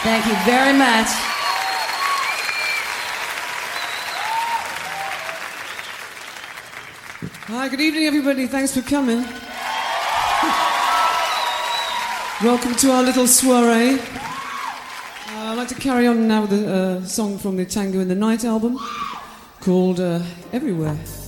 Thank you very much. Hi, good evening, everybody. Thanks for coming. Welcome to our little soiree. I'd like to carry on now with a song from the Tango in the Night album called Everywhere.